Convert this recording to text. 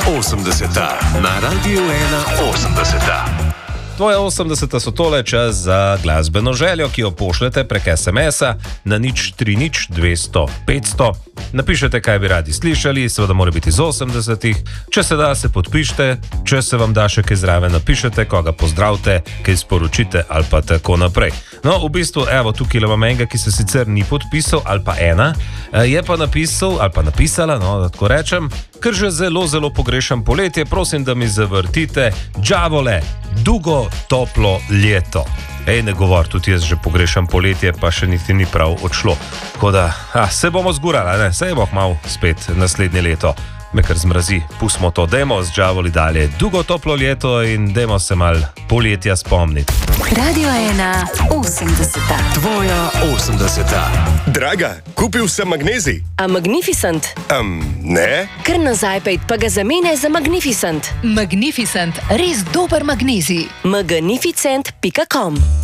80. Na Radiu 81. Tvoje 80 so tole čas za glasbeno željo, ki jo pošljete prek SMS-a na 030 200 500. Napišete, kaj bi radi slišali, seveda mora biti iz 80-ih. Če se da, se podpišite, če se vam da še kaj zraven, napišete, koga pozdravite, kaj sporočite ali pa tako naprej. No, v bistvu, evo, tukaj imam enega, ki se sicer ni podpisal, ali pa ena, je pa napisal, ali pa napisala, no, da tako rečem, ker že zelo, zelo pogrešam poletje, prosim, da mi zavrtite Džavole, Dugo toplo leto. Ne govor, tudi jaz že pogrešam poletje, pa še niti ni prav odšlo. Tako da, se bomo zgurali, ne? Sej boh mal spet naslednje leto. Me kar zmrazi, pustimo to, dajmo z Džavoli dalje. Dugo toplo leto in dajmo se mal poletja spomniti. Radio 1 80. Tvoja 80. Draga, kupil sem magnezij. A Magnificent? Ne. Kar nazaj pejt, pa ga zamene za Magnificent. Magnificent, res dober magnezij. magnificent.com